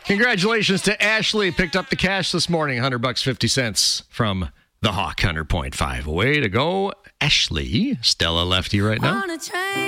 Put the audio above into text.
Congratulations to Ashley. Picked up the cash this morning, $100.50 from the Hawk 100.5. Way to go, Ashley. Stella lefty right now.